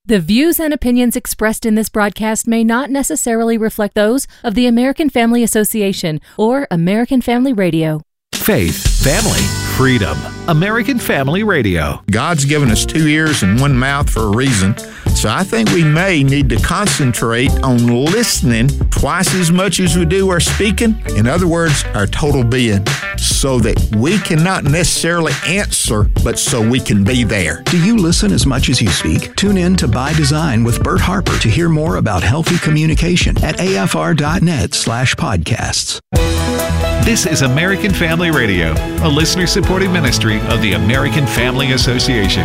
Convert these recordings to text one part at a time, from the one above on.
The views and opinions expressed in this broadcast may not necessarily reflect those of the American Family Association or American Family Radio. Faith, family, freedom. American Family Radio. God's given us 2 ears and 1 mouth for a reason. So I think we may need to concentrate on listening twice as much as we do our speaking. In other words, our total being, so that we cannot necessarily answer, but so we can be there. Do you listen as much as you speak? Tune in to By Design with Bert Harper to hear more about healthy communication at afr.net/podcasts. This is American Family Radio, a listener-supported ministry of the American Family Association.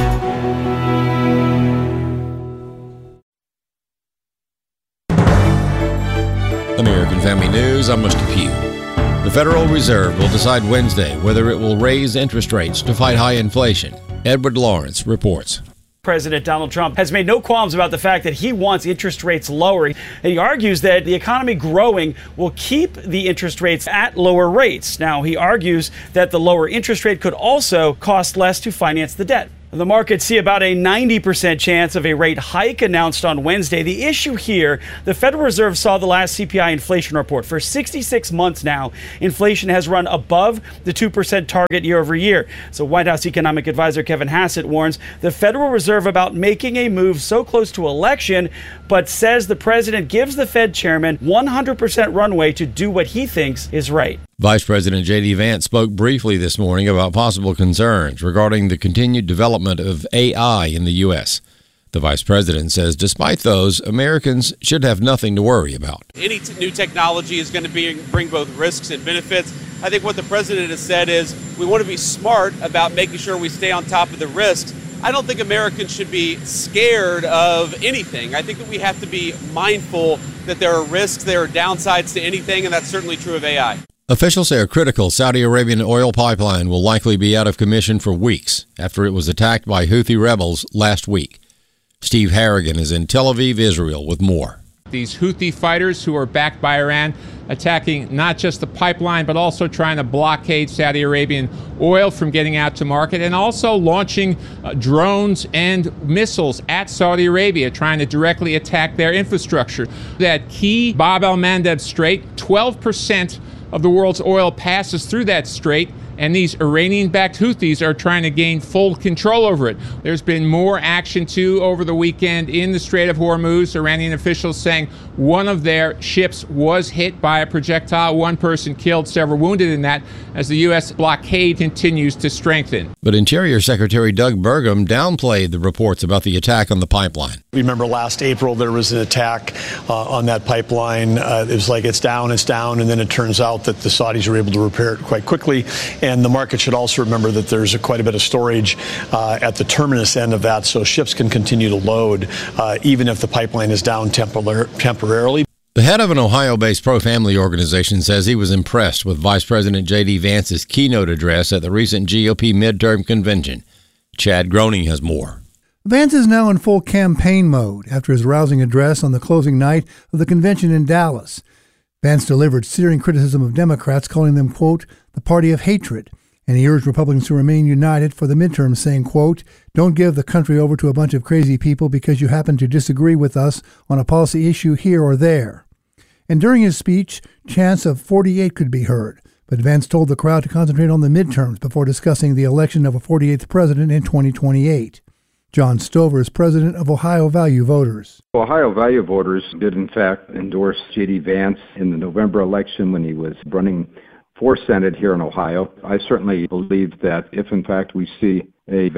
American Family News, I'm Mr. Pugh. The Federal Reserve will decide Wednesday whether it will raise interest rates to fight high inflation. Edward Lawrence reports. President Donald Trump has made no qualms about the fact that he wants interest rates lower. And he argues that the economy growing will keep the interest rates at lower rates. Now, he argues that the lower interest rate could also cost less to finance the debt. The markets see about a 90% chance of a rate hike announced on Wednesday. The issue here, the Federal Reserve saw the last CPI inflation report. For 66 months now, inflation has run above the 2% target year over year. So White House economic advisor Kevin Hassett warns the Federal Reserve about making a move so close to election, but says the president gives the Fed chairman 100% runway to do what he thinks is right. Vice President J.D. Vance spoke briefly this morning about possible concerns regarding the continued development of AI in the U.S. The vice president says despite those, Americans should have nothing to worry about. Any new technology is going to bring both risks and benefits. I think what the president has said is we want to be smart about making sure we stay on top of the risks. I don't think Americans should be scared of anything. I think that we have to be mindful that there are risks, there are downsides to anything, and that's certainly true of AI. Officials say a critical Saudi Arabian oil pipeline will likely be out of commission for weeks after it was attacked by Houthi rebels last week. Steve Harrigan is in Tel Aviv, Israel, with more. These Houthi fighters who are backed by Iran attacking not just the pipeline, but also trying to blockade Saudi Arabian oil from getting out to market, and also launching drones and missiles at Saudi Arabia, trying to directly attack their infrastructure. That key Bab el-Mandeb Strait, 12% of the world's oil passes through that strait, and these Iranian-backed Houthis are trying to gain full control over it. There's been more action, too, over the weekend in the Strait of Hormuz. Iranian officials saying one of their ships was hit by a projectile. One person killed, several wounded in that, as the U.S. blockade continues to strengthen. But Interior Secretary Doug Burgum downplayed the reports about the attack on the pipeline. Remember last April there was an attack on that pipeline. It was like it's down, and then it turns out that the Saudis were able to repair it quite quickly. And the market should also remember that there's quite a bit of storage at the terminus end of that, so ships can continue to load even if the pipeline is down temporarily. The head of an Ohio-based pro-family organization says he was impressed with Vice President J.D. Vance's keynote address at the recent GOP midterm convention. Chad Groening has more. Vance is now in full campaign mode after his rousing address on the closing night of the convention in Dallas. Vance delivered searing criticism of Democrats, calling them, quote, the party of hatred, and he urged Republicans to remain united for the midterms, saying, quote, don't give the country over to a bunch of crazy people because you happen to disagree with us on a policy issue here or there. And during his speech, chants of 48 could be heard, but Vance told the crowd to concentrate on the midterms before discussing the election of a 48th president in 2028. John Stover is president of Ohio Value Voters. Ohio Value Voters did, in fact, endorse J.D. Vance in the November election when he was running for Senate here in Ohio. I certainly believe that if, in fact, we see a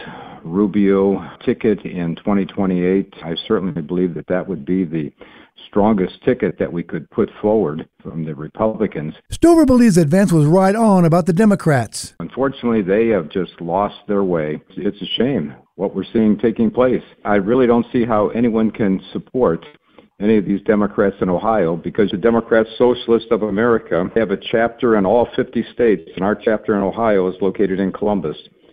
Vance-Rubio ticket in 2028, I certainly believe that that would be the strongest ticket that we could put forward from the Republicans. Stover believes that Vance was right on about the Democrats. Unfortunately, they have just lost their way. It's a shame what we're seeing taking place. I really don't see how anyone can support any of these Democrats in Ohio because the Democrat Socialists of America have a chapter in all 50 states, and our chapter in Ohio is located in Columbus.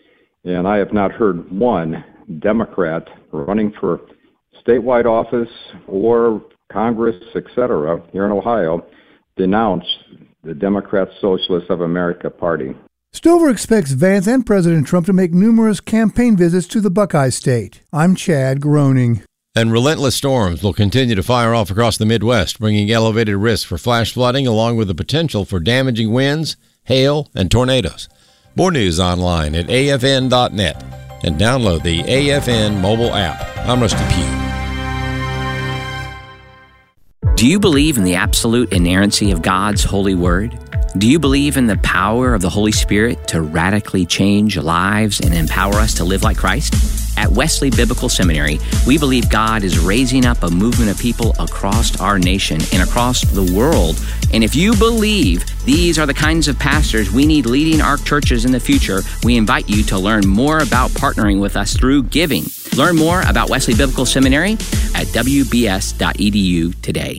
And I have not heard one Democrat running for statewide office or Congress, etc., here in Ohio, denounce the Democrat Socialists of America party. Stover expects Vance and President Trump to make numerous campaign visits to the Buckeye State. I'm Chad Groening. And relentless storms will continue to fire off across the Midwest, bringing elevated risk for flash flooding along with the potential for damaging winds, hail, and tornadoes. More news online at afn.net and download the AFN mobile app. I'm Rusty Pugh. Do you believe in the absolute inerrancy of God's holy word? Do you believe in the power of the Holy Spirit to radically change lives and empower us to live like Christ? At Wesley Biblical Seminary, we believe God is raising up a movement of people across our nation and across the world. And if you believe these are the kinds of pastors we need leading our churches in the future, we invite you to learn more about partnering with us through giving. Learn more about Wesley Biblical Seminary at wbs.edu today.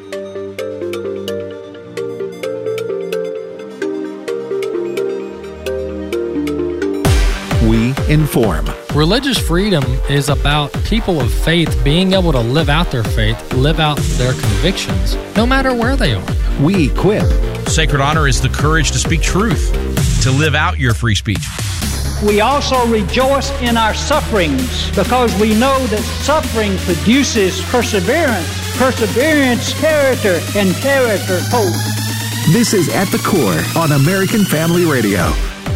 We inform. Religious freedom is about people of faith being able to live out their faith, live out their convictions, no matter where they are. We equip. Sacred honor is the courage to speak truth, to live out your free speech. We also rejoice in our sufferings because we know that suffering produces perseverance, perseverance, character, and character, hope. This is At the Core on American Family Radio.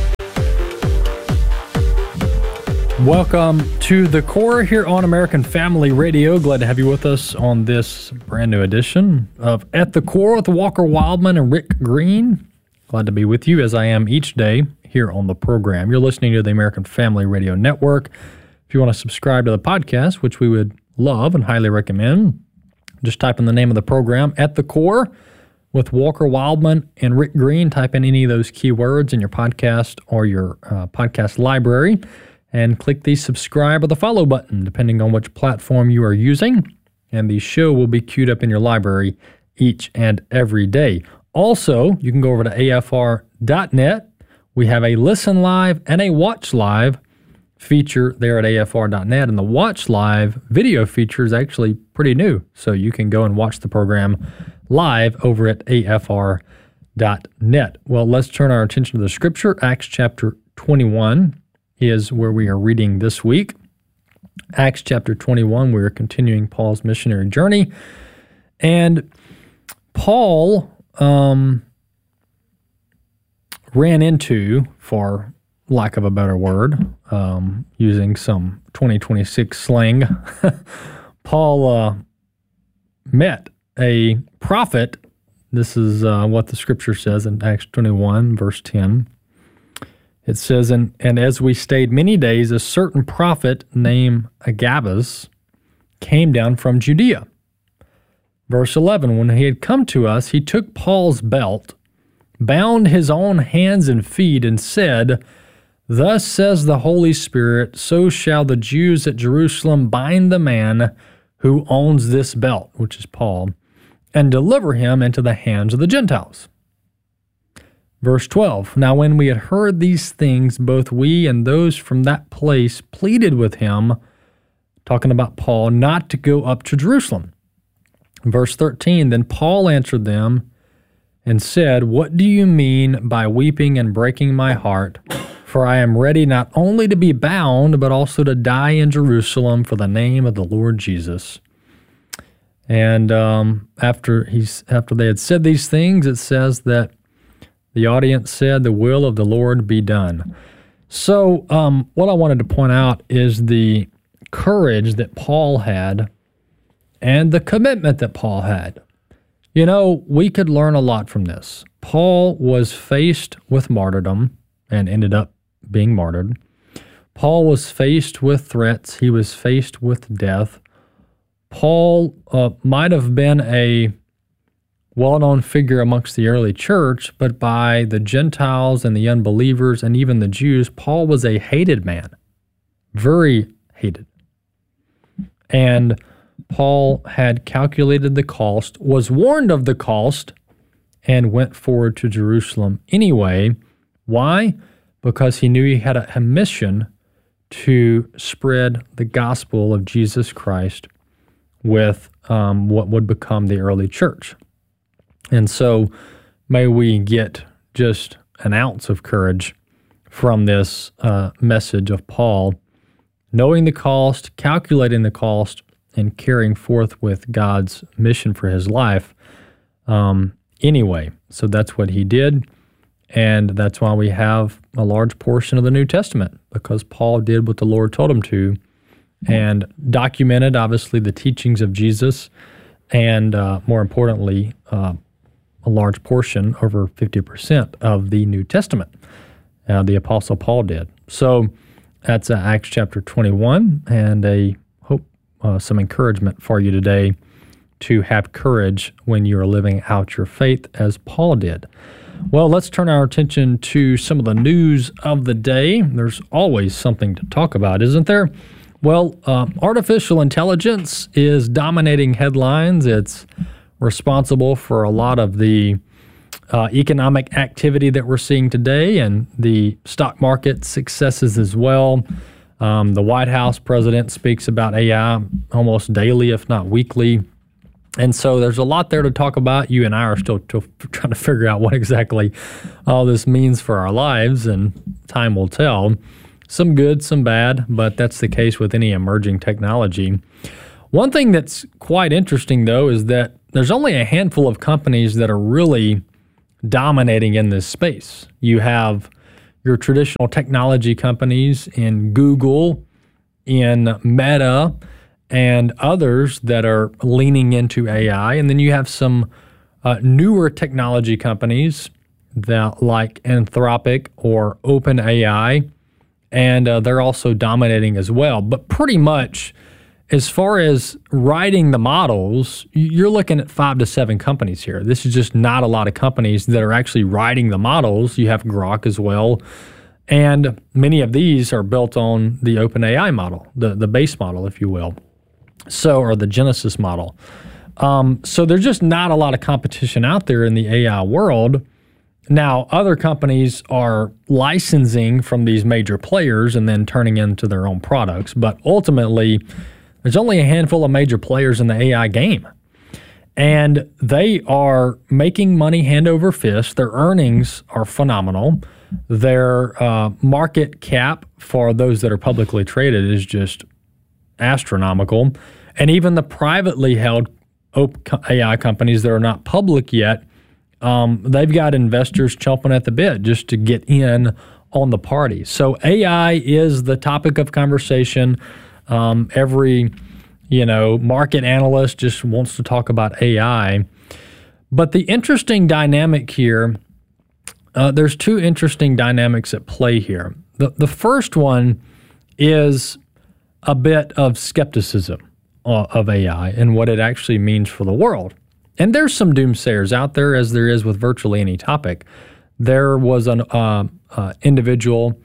Welcome to The Core here on American Family Radio. Glad to have you with us on this brand new edition of At the Core with Walker Wildman and Rick Green. Glad to be with you as I am each day here on the program. You're listening to the American Family Radio Network. If you want to subscribe to the podcast, which we would love and highly recommend, just type in the name of the program, At the Core with Walker Wildman and Rick Green. Type in any of those keywords in your podcast or your podcast library, and click the subscribe or the follow button, depending on which platform you are using. And the show will be queued up in your library each and every day. Also, you can go over to afr.net. We have a listen live and a watch live feature there at afr.net. And the watch live video feature is actually pretty new. So you can go and watch the program live over at afr.net. Well, let's turn our attention to the scripture. Acts chapter 21 is where we are reading this week. Acts chapter 21, we are continuing Paul's missionary journey. And Paul ran into, for lack of a better word, using some 2026 slang, Paul met a prophet. This is what the scripture says in Acts 21, verse 10. It says, and as we stayed many days, a certain prophet named Agabus came down from Judea. Verse 11, when he had come to us, he took Paul's belt, bound his own hands and feet, and said, Thus says the Holy Spirit, so shall the Jews at Jerusalem bind the man who owns this belt, which is Paul, and deliver him into the hands of the Gentiles. Verse 12, now when we had heard these things, both we and those from that place pleaded with him, talking about Paul, not to go up to Jerusalem. Verse 13, then Paul answered them and said, What do you mean by weeping and breaking my heart? For I am ready not only to be bound, but also to die in Jerusalem for the name of the Lord Jesus. And after they had said these things, it says that the audience said, the will of the Lord be done. So what I wanted to point out is the courage that Paul had and the commitment that Paul had. You know, we could learn a lot from this. Paul was faced with martyrdom and ended up being martyred. Paul was faced with threats. He was faced with death. Paul might have been a well-known figure amongst the early church, but by the Gentiles and the unbelievers and even the Jews, Paul was a hated man, very hated. And Paul had calculated the cost, was warned of the cost, and went forward to Jerusalem anyway. Why? Because he knew he had a mission to spread the gospel of Jesus Christ with what would become the early church. And so may we get just an ounce of courage from this message of Paul: knowing the cost, calculating the cost, and carrying forth with God's mission for his life. Anyway, so that's what he did, and that's why we have a large portion of the New Testament, because Paul did what the Lord told him to, and documented, obviously, the teachings of Jesus, and more importantly, a large portion, over 50% of the New Testament, the Apostle Paul did. So that's Acts chapter 21, and I hope some encouragement for you today to have courage when you are living out your faith as Paul did. Well, let's turn our attention to some of the news of the day. There's always something to talk about, isn't there? Well, artificial intelligence is dominating headlines. It's responsible for a lot of the economic activity that we're seeing today, and the stock market successes as well. The White House president speaks about AI almost daily, if not weekly. And so there's a lot there to talk about. You and I are still trying to figure out what exactly all this means for our lives, and time will tell. Some good, some bad, but that's the case with any emerging technology. One thing that's quite interesting, though, is that there's only a handful of companies that are really dominating in this space. You have your traditional technology companies in Google, in Meta, and others that are leaning into AI. And then you have some newer technology companies that like Anthropic or OpenAI, and they're also dominating as well. But pretty much, as far as writing the models, you're looking at 5 to 7 companies here. This is just not a lot of companies that are actually writing the models. You have Grok as well. And many of these are built on the OpenAI model, the base model, if you will. So, or the Genesis model. So there's just not a lot of competition out there in the AI world. Now, other companies are licensing from these major players and then turning into their own products. But ultimately, there's only a handful of major players in the AI game. And they are making money hand over fist. Their earnings are phenomenal. Their market cap for those that are publicly traded is just astronomical. And even the privately held AI companies that are not public yet, they've got investors chomping at the bit just to get in on the party. So AI is the topic of conversation. Every, market analyst just wants to talk about AI. But the interesting dynamic here, there's 2 interesting dynamics at play here. The first one is a bit of skepticism of AI and what it actually means for the world. And there's some doomsayers out there, as there is with virtually any topic. There was an individual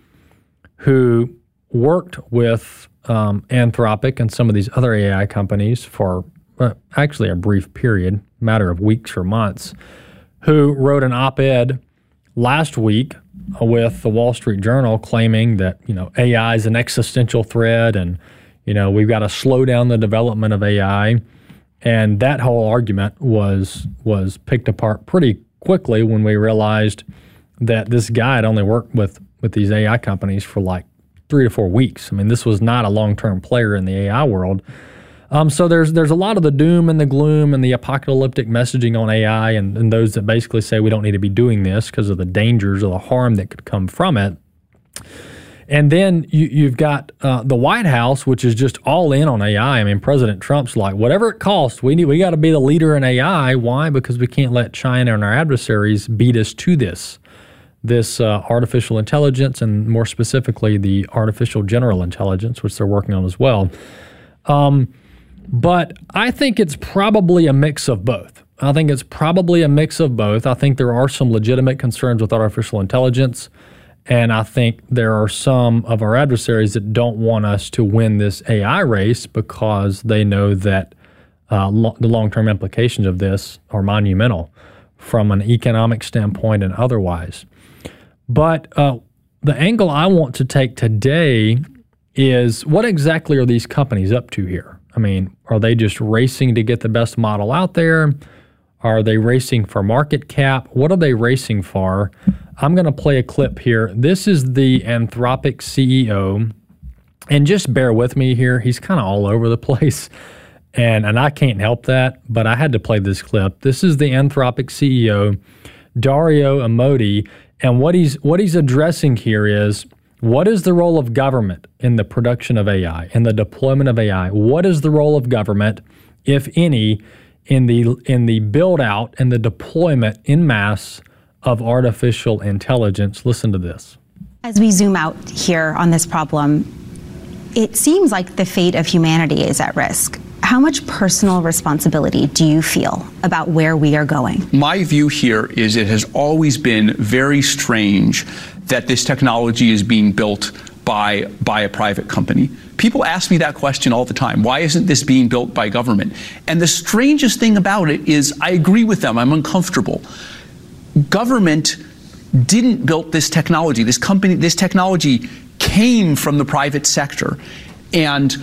who worked with Anthropic and some of these other AI companies for actually a brief period, matter of weeks or months, who wrote an op-ed last week with the Wall Street Journal claiming that, AI is an existential threat and, we've got to slow down the development of AI. And that whole argument was picked apart pretty quickly when we realized that this guy had only worked with these AI companies for like 3 to 4 weeks. I mean, this was not a long-term player in the AI world. So there's a lot of the doom and the gloom and the apocalyptic messaging on AI and those that basically say we don't need to be doing this because of the dangers or the harm that could come from it. And then you've got the White House, which is just all in on AI. I mean, President Trump's like, whatever it costs, we got to be the leader in AI. Why? Because we can't let China and our adversaries beat us to this artificial intelligence, and more specifically, the artificial general intelligence, which they're working on as well. But I think it's probably a mix of both. I think there are some legitimate concerns with artificial intelligence. And I think there are some of our adversaries that don't want us to win this AI race because they know that the long-term implications of this are monumental from an economic standpoint and otherwise. But the angle I want to take today is, what exactly are these companies up to here? I mean, are they just racing to get the best model out there? Are they racing for market cap? What are they racing for? I'm going to play a clip here. This is the Anthropic CEO. And just bear with me here. He's kind of all over the place. And I can't help that, but I had to play this clip. This is the Anthropic CEO, Dario Amodei. And what he's addressing here is, what is the role of government in the production of AI, in the deployment of AI? What is the role of government, if any, in the build-out and the deployment en masse of artificial intelligence? Listen to this. As we zoom out here on this problem, it seems like the fate of humanity is at risk. How much personal responsibility do you feel about where we are going? My view here is it has always been very strange that this technology is being built by a private company. People ask me that question all the time. Why isn't this being built by government? And the strangest thing about it is I agree with them. I'm uncomfortable. Government didn't build this technology. This technology came from the private sector. And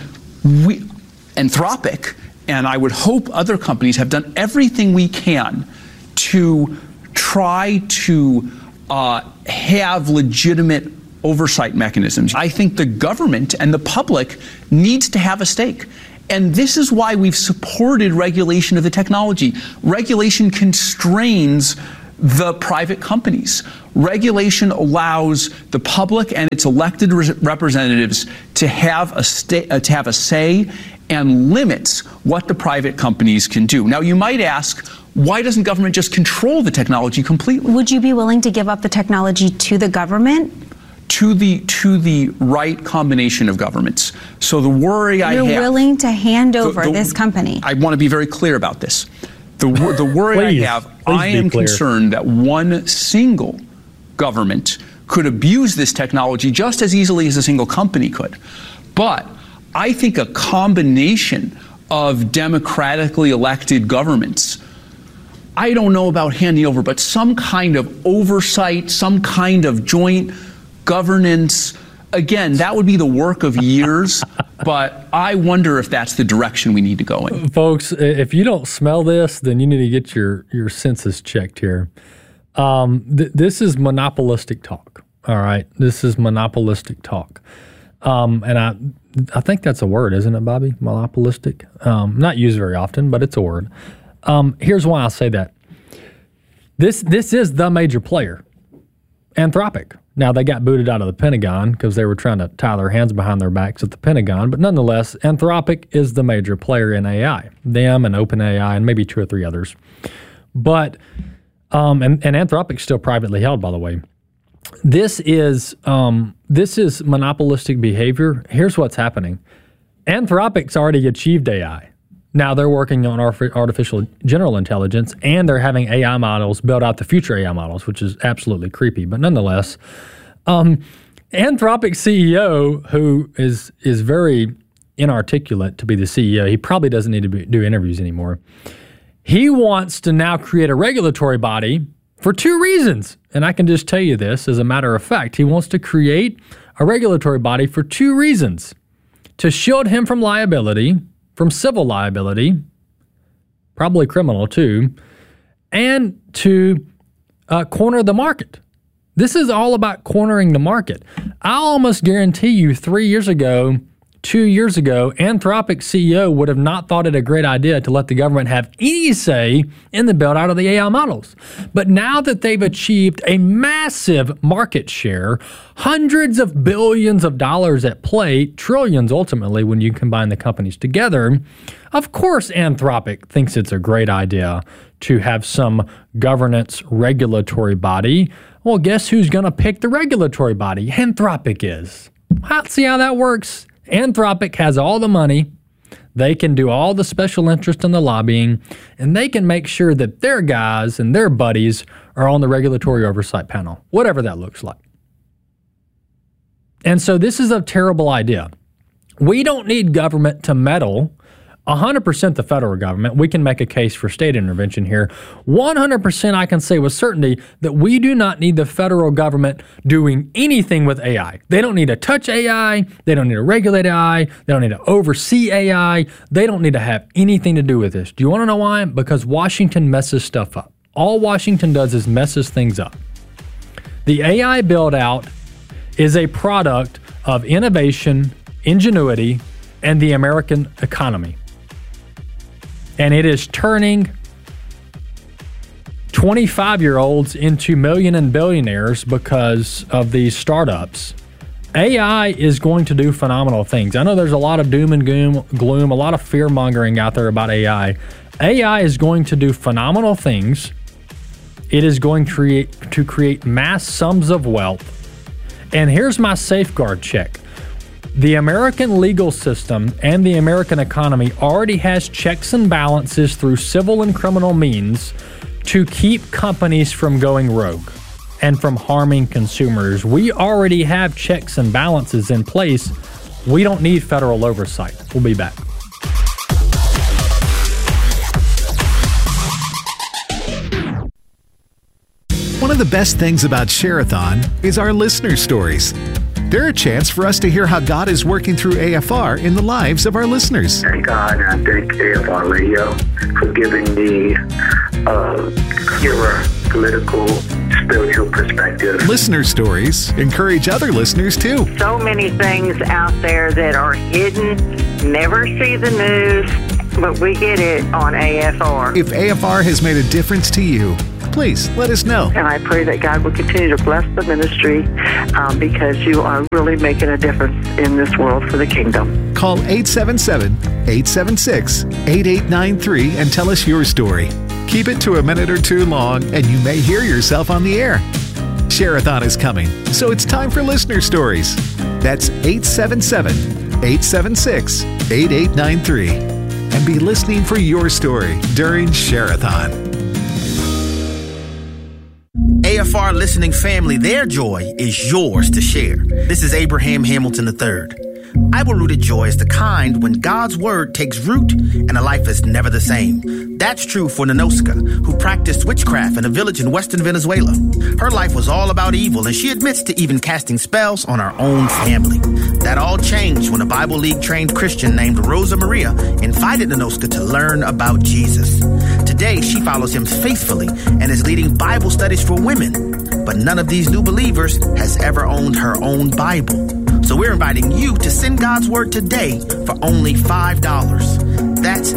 Anthropic, and I would hope other companies, have done everything we can to try to have legitimate oversight mechanisms. I think the government and the public needs to have a stake. And this is why we've supported regulation of the technology. Regulation constrains the private companies. Regulation allows the public and its elected representatives to have a say and limits what the private companies can do. Now, you might ask, why doesn't government just control the technology completely? Would you be willing to give up the technology to the government? To the right combination of governments. So the worry I have... You're willing to hand over this company? I want to be very clear about this. The worry I am concerned that one single government could abuse this technology just as easily as a single company could. But I think a combination of democratically elected governments, I don't know about handing over, but some kind of oversight, some kind of joint governance, again, that would be the work of years, but I wonder if that's the direction we need to go in. Folks, if you don't smell this, then you need to get your senses checked here. This is monopolistic talk, all right? This is monopolistic talk. And I think that's a word, isn't it, Bobby? Monopolistic? Not used very often, but it's a word. Here's why I say that. This is the major player, Anthropic. Now, they got booted out of the Pentagon because they were trying to tie their hands behind their backs at the Pentagon. But nonetheless, Anthropic is the major player in AI. Them and OpenAI and maybe 2 or 3 others. But, and Anthropic's still privately held, by the way. This is monopolistic behavior. Here's what's happening. Anthropic's already achieved AI. Now they're working on artificial general intelligence, and they're having AI models build out the future AI models, which is absolutely creepy. But nonetheless, Anthropic CEO, who is very inarticulate to be the CEO, he probably doesn't need to do interviews anymore. He wants to now create a regulatory body for 2 reasons. And I can just tell you this as a matter of fact. He wants to create a regulatory body for 2 reasons. To shield him from liability, from civil liability, probably criminal too, and to corner the market. This is all about cornering the market. I almost guarantee you 3 years ago, 2 years ago, Anthropic CEO would have not thought it a great idea to let the government have any say in the build out of the AI models. But now that they've achieved a massive market share, hundreds of billions of dollars at play, trillions ultimately when you combine the companies together, of course Anthropic thinks it's a great idea to have some governance regulatory body. Well, guess who's going to pick the regulatory body? Anthropic is. See how that works? Anthropic has all the money. They can do all the special interest in the lobbying, and they can make sure that their guys and their buddies are on the regulatory oversight panel, whatever that looks like. And so this is a terrible idea. We don't need government to meddle 100% the federal government. We can make a case for state intervention here. 100% I can say with certainty that we do not need the federal government doing anything with AI. They don't need to touch AI. They don't need to regulate AI. They don't need to oversee AI. They don't need to have anything to do with this. Do you want to know why? Because Washington messes stuff up. All Washington does is messes things up. The AI build-out is a product of innovation, ingenuity, and the American economy. And it is turning 25-year-olds into million and billionaires because of these startups. AI is going to do phenomenal things. I know there's a lot of doom and gloom, a lot of fear-mongering out there about AI. AI is going to do phenomenal things. It is going to create mass sums of wealth. And here's my safeguard check. The American legal system and the American economy already has checks and balances through civil and criminal means to keep companies from going rogue and from harming consumers. We already have checks and balances in place. We don't need federal oversight. We'll be back. One of the best things about Share-a-thon is our listener stories. They're a chance for us to hear how God is working through AFR in the lives of our listeners. Thank God, and I thank AFR Radio for giving me a clearer political, spiritual perspective. Listener stories encourage other listeners too. So many things out there that are hidden, never see the news, but we get it on AFR. If AFR has made a difference to you, please let us know. And I pray that God will continue to bless the ministry because you are really making a difference in this world for the kingdom. Call 877-876-8893 and tell us your story. Keep it to a minute or two long and you may hear yourself on the air. Share-a-thon is coming, so it's time for listener stories. That's 877-876-8893. And be listening for your story during Share-a-thon. AFR listening family, their joy is yours to share. This is Abraham Hamilton III. Bible-rooted joy is the kind when God's word takes root and a life is never the same. That's true for Nanoska, who practiced witchcraft in a village in western Venezuela. Her life was all about evil, and she admits to even casting spells on her own family. That all changed when a Bible League-trained Christian named Rosa Maria invited Nanoska to learn about Jesus. Today, she follows him faithfully and is leading Bible studies for women. But none of these new believers has ever owned her own Bible. So we're inviting you to send God's word today for only $5. That's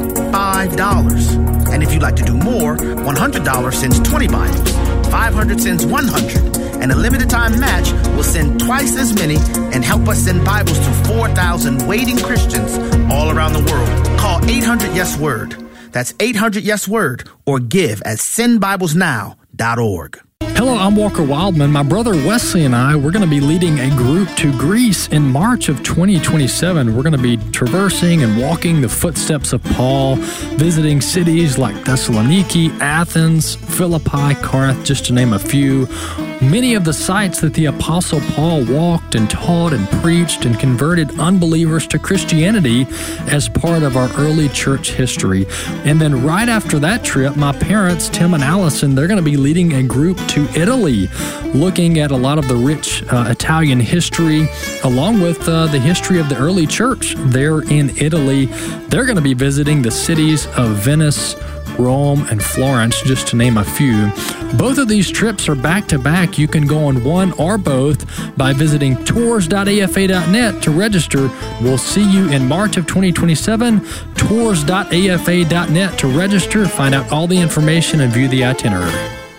$5. And if you'd like to do more, $100 sends 20 Bibles, $500 sends 100, and a limited time match will send twice as many and help us send Bibles to 4,000 waiting Christians all around the world. Call 800-YES-WORD. That's 800-YES-WORD, or give at sendbiblesnow.org. Hello, I'm Walker Wildman. My brother Wesley and I, we're going to be leading a group to Greece in March of 2027. We're going to be traversing and walking the footsteps of Paul, visiting cities like Thessaloniki, Athens, Philippi, Corinth, just to name a few. Many of the sites that the Apostle Paul walked and taught and preached and converted unbelievers to Christianity as part of our early church history. And then right after that trip, my parents, Tim and Allison, they're going to be leading a group to Italy, looking at a lot of the rich Italian history, along with the history of the early church there in Italy. They're going to be visiting the cities of Venice, Rome, and Florence, just to name a few. Both of these trips are back-to-back. You can go on one or both by visiting tours.afa.net to register. We'll see you in March of 2027. Tours.afa.net to register, find out all the information, and view the itinerary.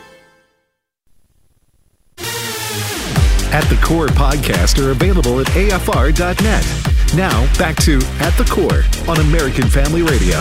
At the Core podcast are available at afr.net. Now, back to At the Core on American Family Radio.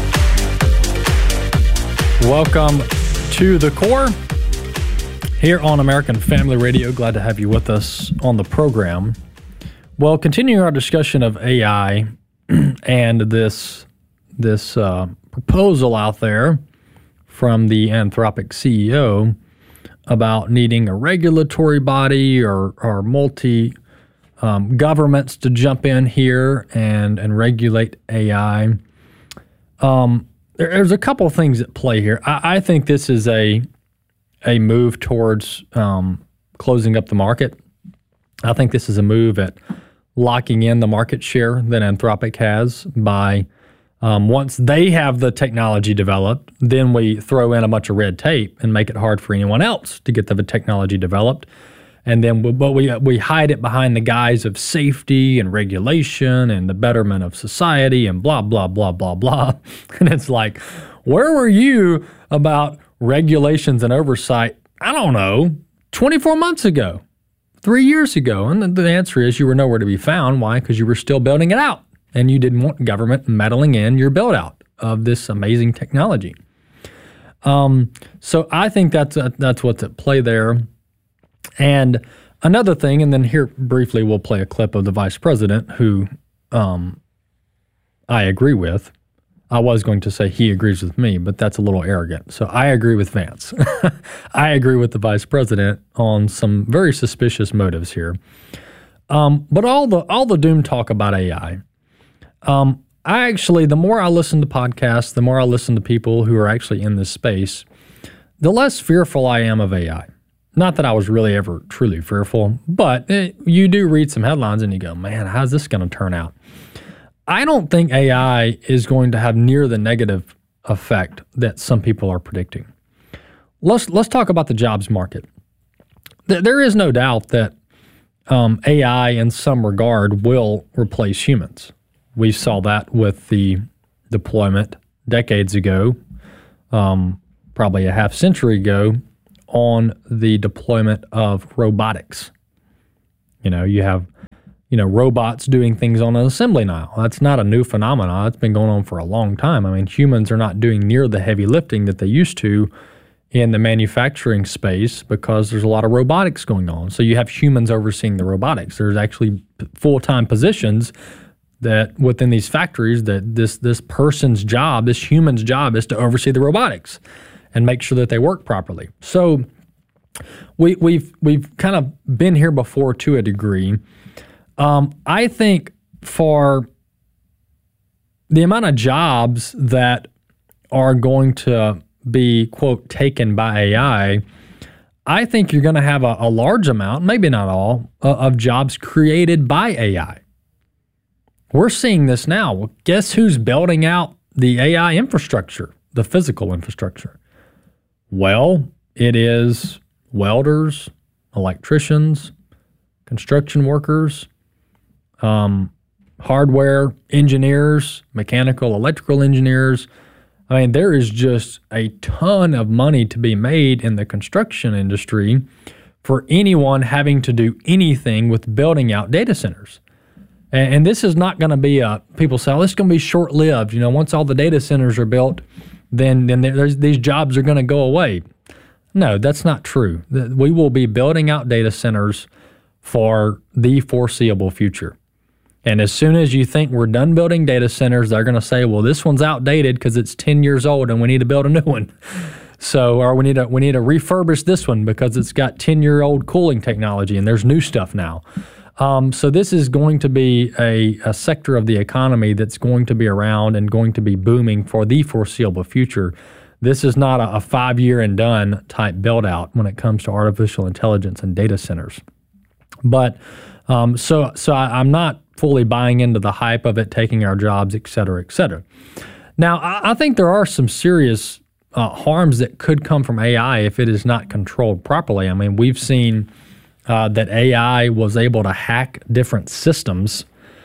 Welcome to The Core here on American Family Radio. Glad to have you with us on the program. Well, continuing our discussion of AI and this proposal out there from the Anthropic CEO about needing a regulatory body or multi governments to jump in here and regulate AI. There's a couple of things at play here. I think this is a move towards closing up the market. I think this is a move at locking in the market share that Anthropic has by once they have the technology developed, then we throw in a bunch of red tape and make it hard for anyone else to get the technology developed. And then we hide it behind the guise of safety and regulation and the betterment of society and blah, blah, blah, blah, blah. And it's like, where were you about regulations and oversight, I don't know, 24 months ago, 3 years ago? And the answer is you were nowhere to be found. Why? Because you were still building it out. And you didn't want government meddling in your build out of this amazing technology. So I think that's what's at play there. And another thing, and then here briefly we'll play a clip of the vice president who I agree with. I was going to say he agrees with me, but that's a little arrogant. So I agree with Vance. I agree with the vice president on some very suspicious motives here. But all the doom talk about AI, the more I listen to podcasts, the more I listen to people who are actually in this space, the less fearful I am of AI. Not that I was really ever truly fearful, but you do read some headlines and you go, man, how's this going to turn out? I don't think AI is going to have near the negative effect that some people are predicting. Let's talk about the jobs market. There is no doubt that AI in some regard will replace humans. We saw that with the deployment decades ago, probably a half century ago, on the deployment of robotics. You have robots doing things on an assembly line. That's not a new phenomenon. It's been going on for a long time. I mean, humans are not doing near the heavy lifting that they used to in the manufacturing space because there's a lot of robotics going on. So you have humans overseeing the robotics. There's actually full-time positions that within these factories that this person's job, this human's job is to oversee the robotics and make sure that they work properly. So we've kind of been here before to a degree. I think for the amount of jobs that are going to be, quote, taken by AI, I think you're going to have a large amount, maybe not all, of jobs created by AI. We're seeing this now. Well, guess who's building out the AI infrastructure, the physical infrastructure? Well, it is welders, electricians, construction workers, hardware engineers, mechanical, electrical engineers. I mean, there is just a ton of money to be made in the construction industry for anyone having to do anything with building out data centers. And this is not going to be people say, oh, this is going to be short-lived. Once all the data centers are built, then these jobs are going to go away. No, that's not true. We will be building out data centers for the foreseeable future. And as soon as you think we're done building data centers, they're going to say, well, this one's outdated because it's 10 years old and we need to build a new one. Or we need to refurbish this one because it's got 10-year-old cooling technology and there's new stuff now. So this is going to be a sector of the economy that's going to be around and going to be booming for the foreseeable future. This is not a 5-year and done type build out when it comes to artificial intelligence and data centers. But so I'm not fully buying into the hype of it taking our jobs, et cetera, et cetera. Now, I think there are some serious harms that could come from AI if it is not controlled properly. I mean, we've seen that AI was able to hack different systems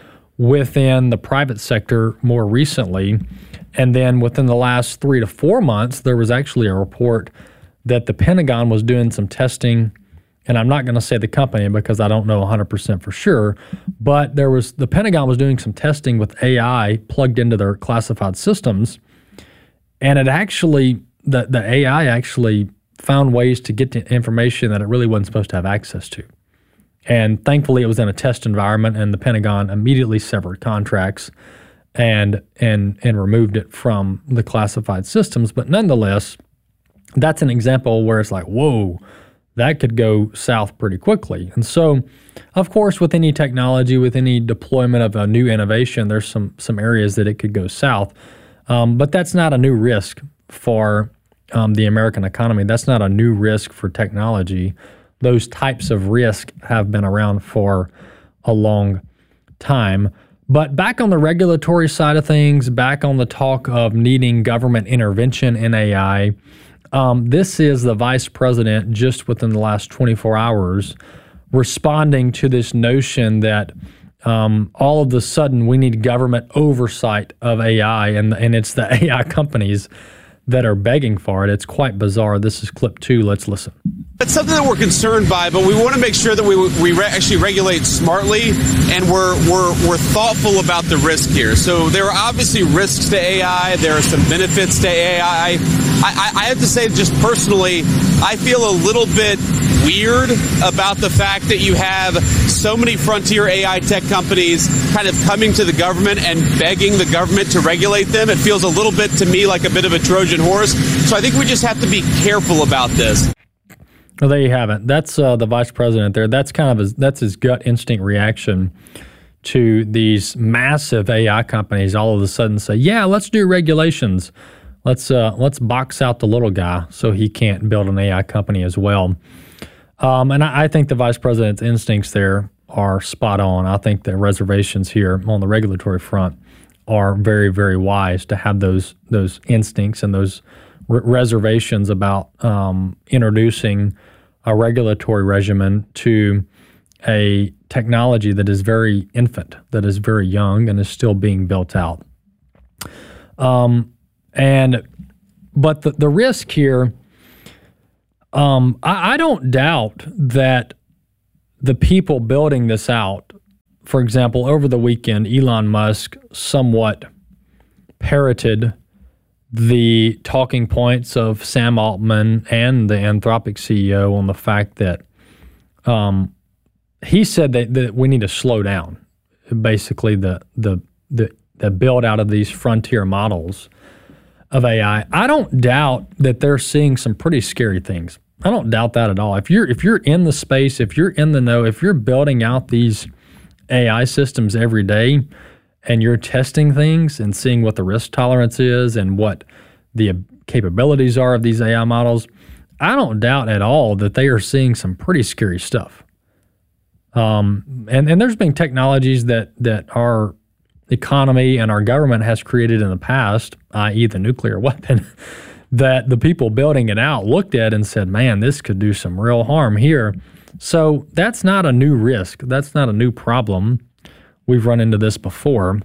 within the private sector more recently. And then within the last 3 to 4 months, there was actually a report that the Pentagon was doing some testing. And I'm not going to say the company because I don't know 100% for sure, but the Pentagon was doing some testing with AI plugged into their classified systems. And it actually, the AI actually found ways to get to information that it really wasn't supposed to have access to. And thankfully, it was in a test environment, and the Pentagon immediately severed contracts and removed it from the classified systems. But nonetheless, that's an example where it's like, whoa, that could go south pretty quickly. And so, of course, with any technology, with any deployment of a new innovation, there's some areas that it could go south. But that's not a new risk for the American economy. That's not a new risk for technology. Those types of risks have been around for a long time. But back on the regulatory side of things, back on the talk of needing government intervention in AI, this is the vice president just within the last 24 hours responding to this notion that all of a sudden we need government oversight of AI, and it's the AI companies that are begging for it. It's quite bizarre. This is clip 2. Let's listen. It's something that we're concerned by, but we want to make sure that we actually regulate smartly, and we're thoughtful about the risk here. So there are obviously risks to AI. There are some benefits to AI. I have to say, just personally, I feel a little bit weird about the fact that you have so many frontier AI tech companies kind of coming to the government and begging the government to regulate them. It feels a little bit to me like a bit of a Trojan horse. So I think we just have to be careful about this. Well, there you have it. That's the vice president there. That's kind of that's his gut instinct reaction to these massive AI companies all of a sudden say, yeah, let's do regulations. Let's box out the little guy so he can't build an AI company as well. And I think the vice president's instincts there are spot on. I think the reservations here on the regulatory front are very, very wise to have those instincts and those reservations about introducing a regulatory regimen to a technology that is very infant, that is very young, and is still being built out. But the risk here, I don't doubt that the people building this out, for example, over the weekend, Elon Musk somewhat parroted the talking points of Sam Altman and the Anthropic CEO on the fact that he said that we need to slow down, basically the build out of these frontier models of AI. I don't doubt that they're seeing some pretty scary things. I don't doubt that at all. If you're in the space, if you're in the know, if you're building out these AI systems every day and you're testing things and seeing what the risk tolerance is and what the capabilities are of these AI models, I don't doubt at all that they are seeing some pretty scary stuff. And there's been technologies that our economy and our government has created in the past, i.e. the nuclear weapon, that the people building it out looked at and said, man, this could do some real harm here. So that's not a new risk. That's not a new problem. We've run into this before.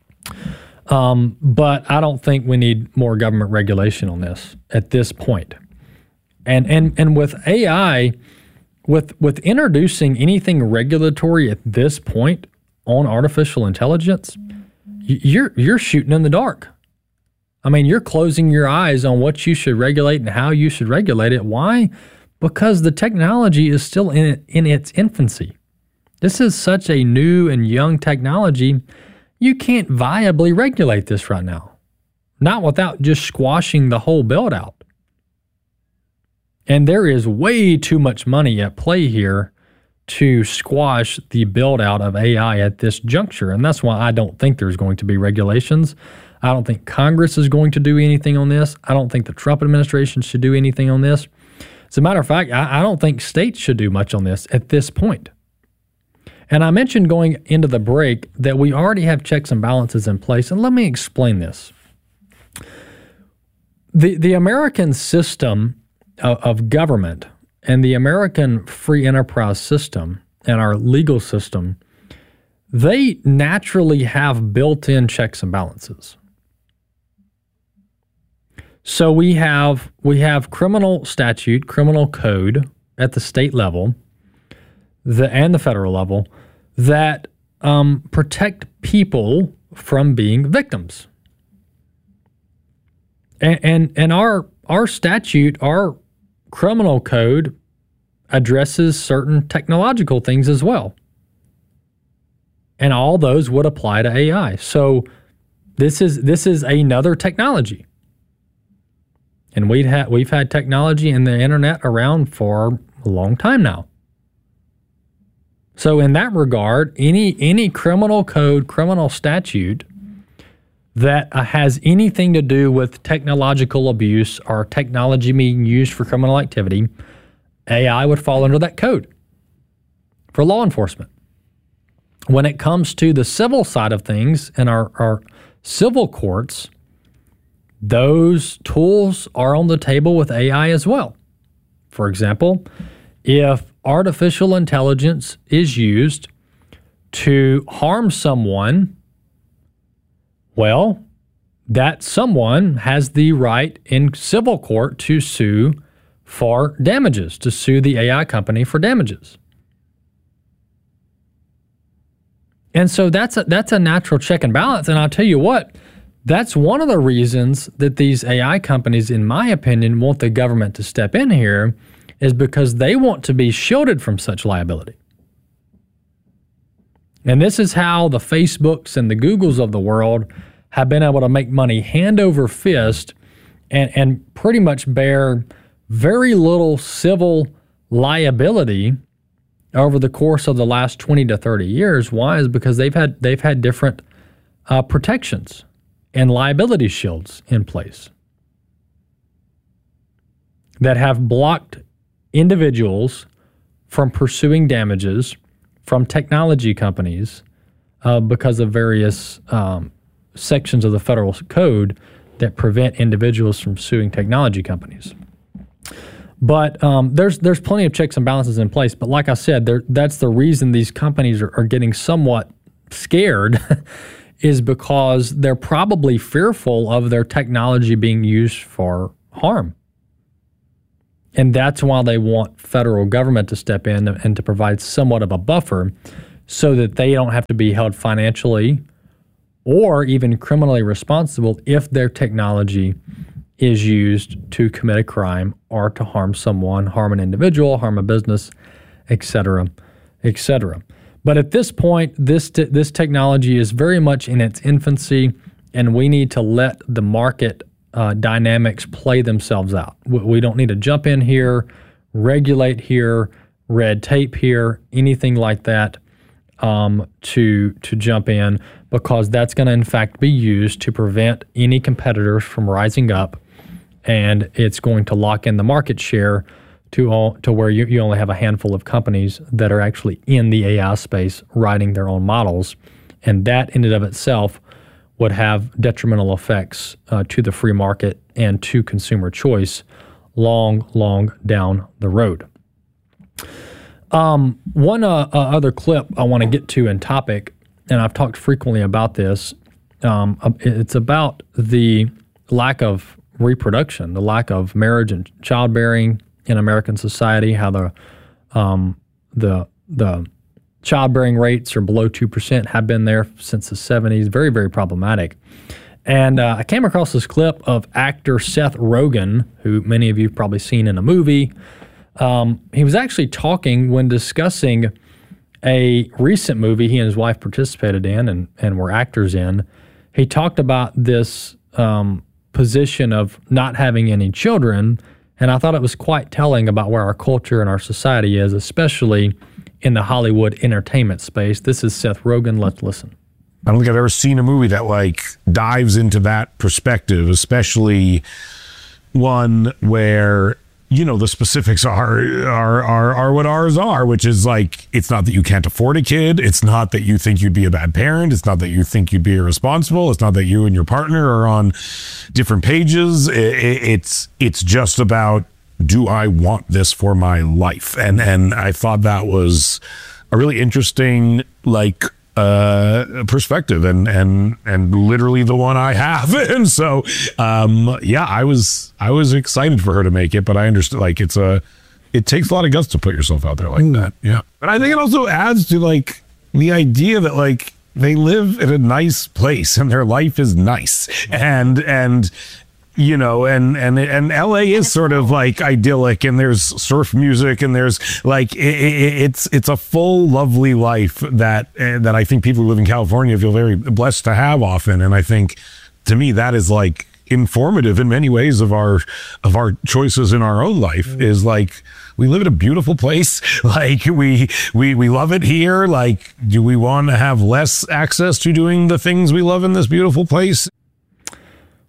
But I don't think we need more government regulation on this at this point. And with AI, with introducing anything regulatory at this point on artificial intelligence, you're shooting in the dark. I mean, you're closing your eyes on what you should regulate and how you should regulate it. Why? Because the technology is still in its infancy. This is such a new and young technology. You can't viably regulate this right now, not without just squashing the whole build out. And there is way too much money at play here to squash the build out of AI at this juncture. And that's why I don't think there's going to be regulations. I don't think Congress is going to do anything on this. I don't think the Trump administration should do anything on this. As a matter of fact, I don't think states should do much on this at this point. And I mentioned going into the break that we already have checks and balances in place. And let me explain this. The American system of government and the American free enterprise system and our legal system, they naturally have built-in checks and balances. So we have criminal statute, criminal code at the state level and the federal level that protect people from being victims. And our statute, our criminal code addresses certain technological things as well. And all those would apply to AI. So this is another technology. And we've had technology and the internet around for a long time now. So in that regard, any criminal code, criminal statute that has anything to do with technological abuse or technology being used for criminal activity, AI would fall under that code for law enforcement. When it comes to the civil side of things and our civil courts, those tools are on the table with AI as well. For example, if artificial intelligence is used to harm someone, well, that someone has the right in civil court to sue for damages, to sue the AI company for damages. And so that's a natural check and balance. And I'll tell you what, that's one of the reasons that these AI companies, in my opinion, want the government to step in here, is because they want to be shielded from such liability. And this is how the Facebooks and the Googles of the world have been able to make money hand over fist and pretty much bear very little civil liability over the course of the last 20 to 30 years. Why? Is because they've had different protections and liability shields in place that have blocked individuals from pursuing damages from technology companies because of various sections of the federal code that prevent individuals from suing technology companies. But there's plenty of checks and balances in place. But like I said, that's the reason these companies are getting somewhat scared is because they're probably fearful of their technology being used for harm. And that's why they want federal government to step in and to provide somewhat of a buffer so that they don't have to be held financially or even criminally responsible if their technology is used to commit a crime or to harm someone, harm an individual, harm a business, etc., etc. But at this point, this technology is very much in its infancy, and we need to let the market dynamics play themselves out. We don't need to jump in here, regulate here, red tape here, anything like that to jump in, because that's going to in fact be used to prevent any competitors from rising up, and it's going to lock in the market share to where you only have a handful of companies that are actually in the AI space writing their own models, and that in and of itself would have detrimental effects to the free market and to consumer choice long down the road. One other clip I want to get to in topic, and I've talked frequently about this, it's about the lack of reproduction, the lack of marriage and childbearing in American society, how the childbearing rates are below 2%, have been there since the 70s. Very, very problematic. And I came across this clip of actor Seth Rogen, who many of you have probably seen in a movie. He was actually talking when discussing a recent movie he and his wife participated in and were actors in. He talked about this position of not having any children, and I thought it was quite telling about where our culture and our society is, especially in the Hollywood entertainment space. This is Seth Rogen. Let's listen. I don't think I've ever seen a movie that dives into that perspective, especially one where, the specifics are what ours are, which is it's not that you can't afford a kid. It's not that you think you'd be a bad parent. It's not that you think you'd be irresponsible. It's not that you and your partner are on different pages. It's just about, do I want this for my life? And I thought that was a really interesting perspective and literally the one I have. And so I was excited for her to make it, but I understood it takes a lot of guts to put yourself out there like that. Yeah. But I think it also adds to the idea that they live in a nice place and their life is nice and LA is sort of idyllic, and there's surf music, and there's it's a full, lovely life that I think people who live in California feel very blessed to have often. And I think, to me, that is informative in many ways of our choices in our own life. Is we live in a beautiful place. We love it here. Do we want to have less access to doing the things we love in this beautiful place?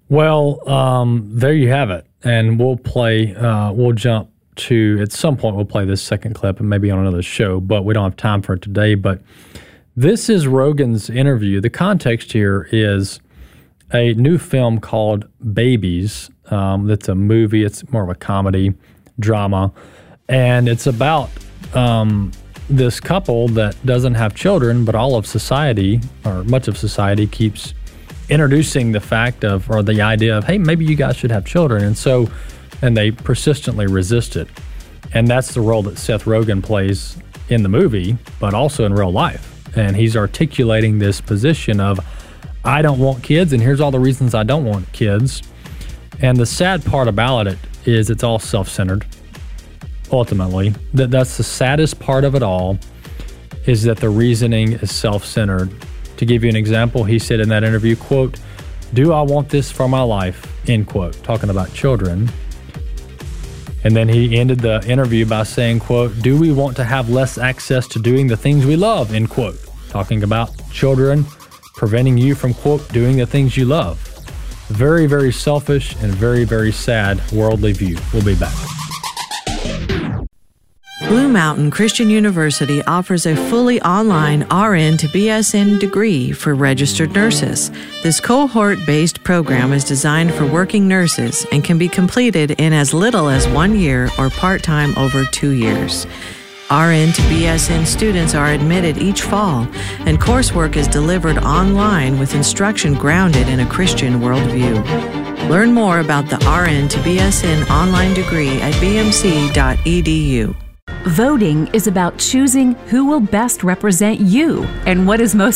Well, there you have it. And we'll jump to, at some point, we'll play this second clip and maybe on another show, but we don't have time for it today. But this is Rogan's interview. The context here is a new film called Babies. That's a movie. It's more of a comedy drama. And it's about this couple that doesn't have children, but all of society, or much of society, keeps introducing the fact of, or the idea of, hey, maybe you guys should have children. And they persistently resist it. And that's the role that Seth Rogen plays in the movie, but also in real life. And he's articulating this position of, I don't want kids, and here's all the reasons I don't want kids. And the sad part about it is it's all self-centered. Ultimately, that's the saddest part of it all, is that the reasoning is self-centered. To give you an example, he said in that interview, quote, "Do I want this for my life?" End quote, talking about children. And then he ended the interview by saying, quote, "Do we want to have less access to doing the things we love?" End quote, talking about children preventing you from, quote, doing the things you love. Very, very selfish and very, very sad worldly view. We'll be back. Blue Mountain Christian University offers a fully online RN to BSN degree for registered nurses. This cohort-based program is designed for working nurses and can be completed in as little as 1 year or part-time over 2 years. RN to BSN students are admitted each fall, and coursework is delivered online with instruction grounded in a Christian worldview. Learn more about the RN to BSN online degree at bmc.edu. Voting is about choosing who will best represent you and what is most